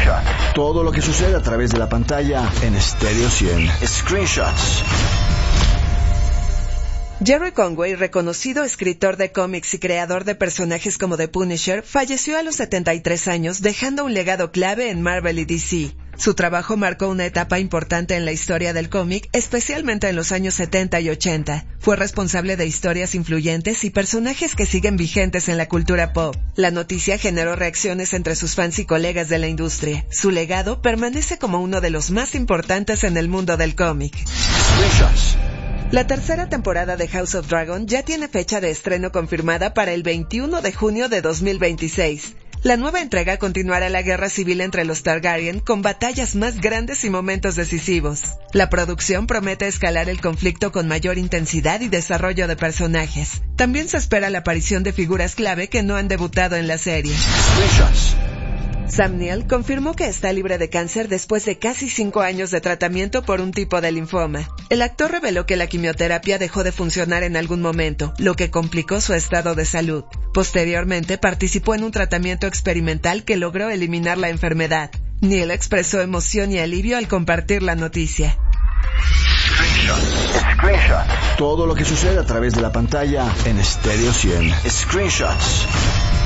Screenshots. Todo lo que sucede a través de la pantalla en Stereo 100. Screenshots. Jerry Conway, reconocido escritor de cómics y creador de personajes como The Punisher, falleció a los 73 años, dejando un legado clave en Marvel y DC. Su trabajo marcó una etapa importante en la historia del cómic, especialmente en los años 70 y 80. Fue responsable de historias influyentes y personajes que siguen vigentes en la cultura pop. La noticia generó reacciones entre sus fans y colegas de la industria. Su legado permanece como uno de los más importantes en el mundo del cómic. La tercera temporada de House of Dragon ya tiene fecha de estreno confirmada para el 21 de junio de 2026. La nueva entrega continuará la guerra civil entre los Targaryen con batallas más grandes y momentos decisivos. La producción promete escalar el conflicto con mayor intensidad y desarrollo de personajes. También se espera la aparición de figuras clave que no han debutado en la serie. Sam Neill confirmó que está libre de cáncer después de casi 5 años de tratamiento por un tipo de linfoma. El actor reveló que la quimioterapia dejó de funcionar en algún momento, lo que complicó su estado de salud. Posteriormente participó en un tratamiento experimental que logró eliminar la enfermedad. Neill expresó emoción y alivio al compartir la noticia. Screenshots. Todo lo que sucede a través de la pantalla en Stereo 100. Screenshots.